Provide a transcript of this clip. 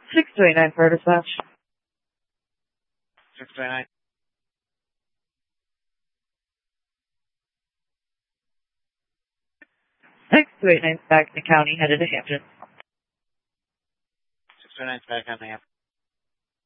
629 for dispatch. 629. 629 back in the county, headed to Hampton. 629 back on the Hampton.